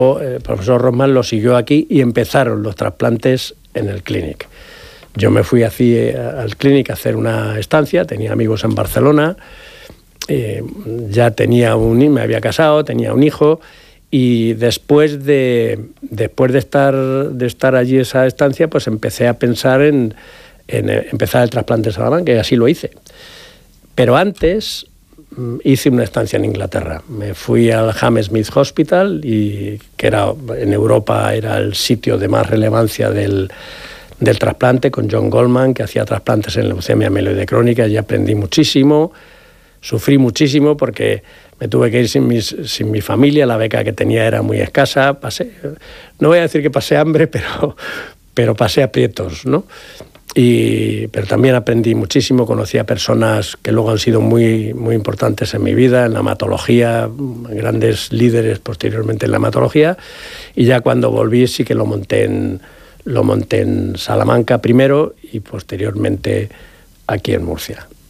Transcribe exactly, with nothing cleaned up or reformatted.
El profesor Rosman lo siguió aquí y empezaron los trasplantes en el Clínic. Yo me fui así al Clínic a hacer una estancia, tenía amigos en Barcelona, eh, ya tenía un, me había casado, tenía un hijo, y después de, después de, estar, de estar allí esa estancia, pues empecé a pensar en, en empezar el trasplante de Salamanca, y así lo hice. Pero antes hice una estancia en Inglaterra. Me fui al Hammersmith Hospital, y, que era, en Europa era el sitio de más relevancia del, del trasplante, con John Goldman, que hacía trasplantes en leucemia mieloide crónica, y aprendí muchísimo. Sufrí muchísimo porque me tuve que ir sin, mis, sin mi familia, la beca que tenía era muy escasa. Pasé, no voy a decir que pasé hambre, pero, pero pasé aprietos, ¿no? Y, pero también aprendí muchísimo, conocí a personas que luego han sido muy, muy importantes en mi vida, en la hematología, grandes líderes posteriormente en la hematología, y ya cuando volví sí que lo monté en, lo monté en Salamanca primero y posteriormente aquí en Murcia.